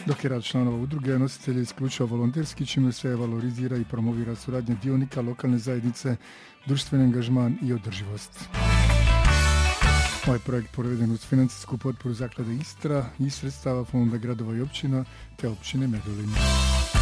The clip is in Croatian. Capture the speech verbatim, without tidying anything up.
dok je rad članova udruge nositelja isključivo volonterski, čime se valorizira i promovira suradnja dionika lokalne zajednice, društveni angažman i održivost. Ovaj projekt proveden uz financijsku potporu Zaklade Istra i sredstava Fonda gradova i općina te općine Medulin.